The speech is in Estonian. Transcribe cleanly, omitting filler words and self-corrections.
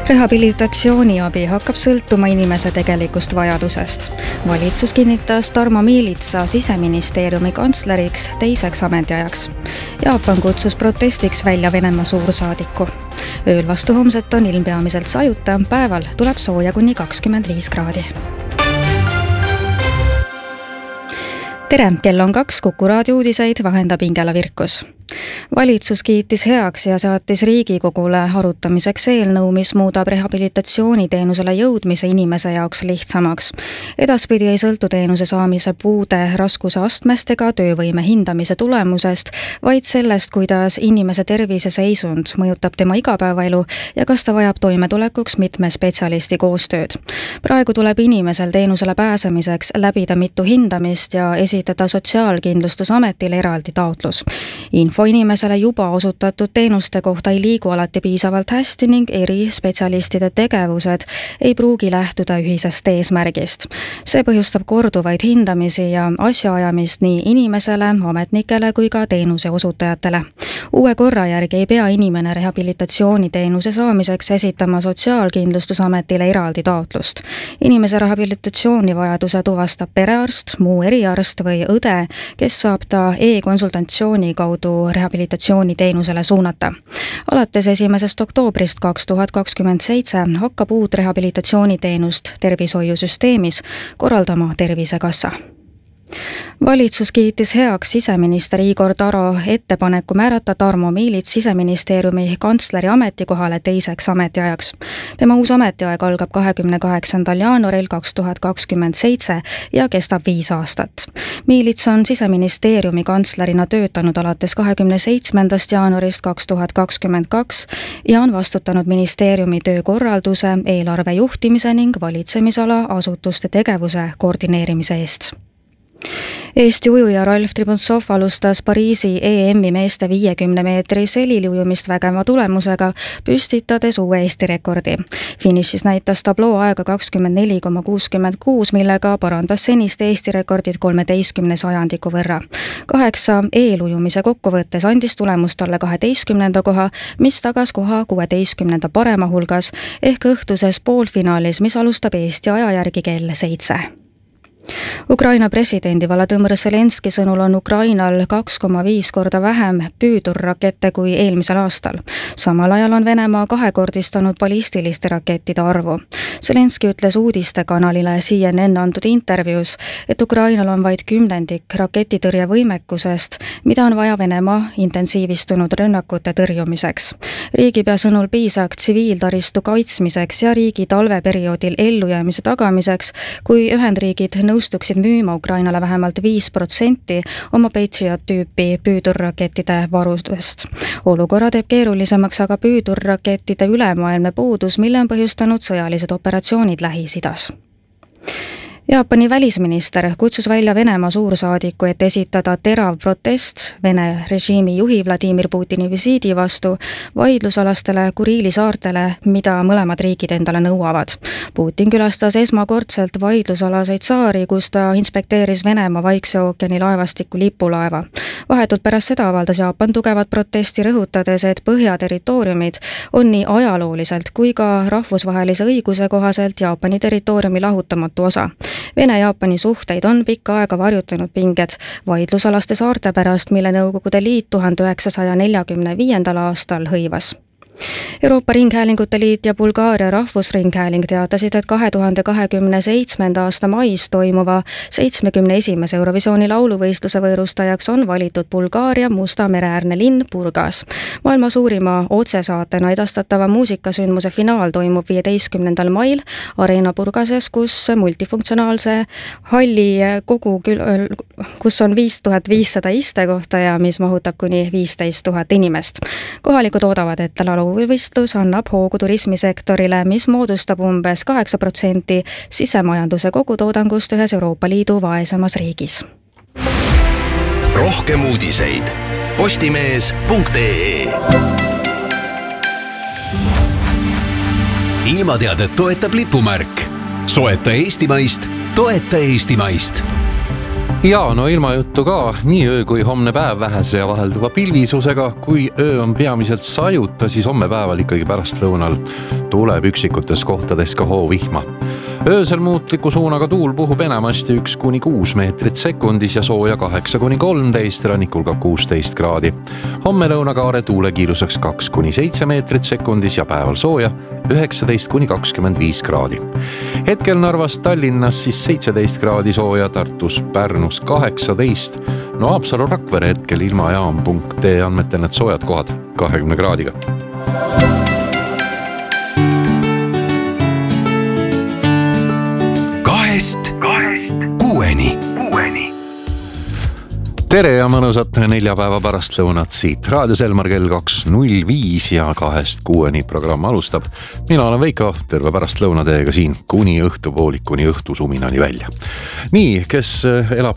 Rehabilitatsiooniabi hakkab sõltuma inimese tegelikust vajadusest. Valitsus kinnitas Tarmo Miilitsa Siseministeeriumi kantsleriks teiseks ametiajaks. Jaapan kutsus protestiks välja Venemaa suursaadiku. Ööl vastu homset on ilm peamiselt sajuta, päeval tuleb sooja kuni 25 kraadi. Tere, kell on 2, Kuku raadio uudiseid vahendab Ingela Virkus. Valitsus kiitis heaks ja saatis Riigikogule arutamiseks eelnõu, mis muudab rehabilitatsiooniteenusele jõudmise inimese jaoks lihtsamaks. Edaspidi ei sõltu teenuse saamise puude raskuse astmest ega töövõime hindamise tulemusest, vaid sellest, kuidas inimese terviseseisund mõjutab tema igapäevaelu ja kas ta vajab toimetulekuks mitme spetsialisti koostööd. Praegu tuleb inimesel teenusele pääsemiseks läbida mitu hindamist ja esitada Sotsiaalkindlustusametile eraldi taotlus. Info inimesele juba osutatud teenuste kohta ei liigu alati piisavalt hästi ning eri spetsialistide tegevused ei pruugi lähtuda ühisest eesmärgist. See põhjustab korduvaid hindamisi ja asjaajamist nii inimesele, ametnikele kui ka teenuse osutajatele. Uue korra järgi ei pea inimene rehabilitatsiooniteenuse saamiseks esitama Sotsiaalkindlustusametile eraldi taotlust. Inimese rehabilitatsioonivajaduse tuvastab perearst, muu eriarst või õde, kes saab ta e-konsultatsiooni kaudu rehabilitatsiooniteenusele suunata. Alates 1. oktoobrist 2027 hakkab uut rehabilitatsiooniteenust tervishoiusüsteemis korraldama Tervisekassa. Valitsus kiitis heaks siseminister Igor Taro ettepaneku määrata Tarmo Miilits Siseministeeriumi kantsleri ametikohale teiseks ametiajaks. Tema uus ametiaeg algab 28. jaanuaril 2027 ja kestab 5 aastat. Miilits on Siseministeeriumi kantslerina töötanud alates 27. jaanuarist 2022 ja on vastutanud ministeeriumi töökorralduse, eelarve juhtimise ning valitsemisala asutuste tegevuse koordineerimise eest. Eesti ujuja Ralf Tribuntsov alustas Pariisi EM-i meeste 50 meetri seliliujumist vägeva tulemusega, püstitades uue Eesti rekordi. Finišis näitas tabloo aega 24,66, millega parandas senist Eesti rekordit 13 sajandiku võrra. 8 eelujumise kokkuvõttes andis tulemus talle 12. koha, mis tagas koha 16. parema hulgas ehk õhtuses poolfinaalis, mis alustab Eesti aja järgi kell 7. Ukraina presidendi Volodõmõr Zelenski sõnul on Ukrainal 2,5 korda vähem püüdurrakette kui eelmisel aastal. Samal ajal on Venemaa kahekordistanud ballistiliste rakettide arvu. Zelenski ütles uudistekanalile CNN antud intervjuus, et Ukrainal on vaid 10% raketitõrje võimekusest, mida on vaja Venemaa intensiivistunud rünnakute tõrjumiseks. Riigipea sõnul piisaks tsiviiltaristu kaitsmiseks ja riigi talveperioodil ellujäämise tagamiseks, kui Ühendriigid nõustuksid müüma Ukrainale vähemalt 5% oma Patriot-tüüpi püüdurrakettide varustust. Olukorra teeb keerulisemaks aga püüdurrakettide ülemaailmne puudus, mille on põhjustanud sõjalised operatsioonid Lähis-Idas. Jaapani välisminister kutsus välja Venemaa suursaadiku, et esitada terav protest Vene režiimi juhi Vladimir Putini visiidi vastu vaidlusalastele Kuriili saartele, mida mõlemad riigid endale nõuavad. Putin külastas esmakordselt vaidlusalaseid saari, kus ta inspekteeris Venemaa Vaikse ookeani laevastiku lipulaeva. Vahetult pärast seda avaldas Jaapan tugevat protesti, rõhutades, et põhjaterritooriumid on nii ajalooliselt kui ka rahvusvahelise õiguse kohaselt Jaapani territooriumi lahutamatu osa. Vene-Jaapani suhteid on pikka aega varjutanud pinged vaidlusalaste saarte pärast, mille Nõukogude Liit 1945. aastal hõivas. Euroopa Ringhäälingute Liit ja Bulgaaria Rahvusringhääling teatasid, et 2027. aasta mais toimuva 71. Eurovisiooni lauluvõistluse võõrustajaks on valitud Bulgaaria Musta mere-äärne linn Burgas. Maailma suurima otsesaatena edastatava muusikasündmuse finaal toimub 15. mail Areena Burgases, kus multifunktsionaalse halli kogu, kus on 5500 istekohta ja mis mahutab kuni 15 000 inimest. Kohalikud oodavad, et lauluvõistlus annab hoogu turismisektorile, mis moodustab umbes 8% sisemajanduse kogutoodangust ühes Euroopa Liidu vaesemas riigis. Rohkem uudiseid postimees.ee. Ilmateadet toetab lipumärk. Soeta eestimaist, toeta eestimaist. Ja, no ilmajuttu ka, nii öö kui homne päev vähese ja vahelduva pilvisusega, kui öö on peamiselt sajuta, siis homme päeval ikkagi pärastlõunal tuleb üksikutes kohtades ka hoovihma. Öösel muutliku suunaga tuul puhub enamasti 1–6 meetrit sekundis ja sooja 8–13, rannikul ka 16 kraadi. Homme lõunakaare tuulekiiruseks 2–7 meetrit sekundis ja päeval sooja 19–25 kraadi. Hetkel Narvas Tallinnas siis 17 kraadi sooja, Tartus Pärnus 18, no Haapsalu Rakvere hetkel ilmajaam.ee andmetel need soojad kohad 20 kraadiga. Kahest kuueni. Tere ja mõnusat neljapäeva pärastlõunat siit. Raadio Selmar kell 2.05 ja 2-6 programm alustab. Mina olen Veiko, terve pärastlõuna teiega siin kuni õhtupoolikuni õhtusuminani välja. Nii, kes elab